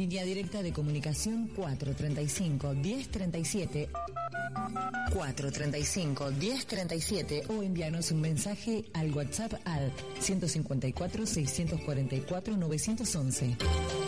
Línea directa de comunicación 435-1037. 435-1037 o envíanos un mensaje al WhatsApp al 154-644-911.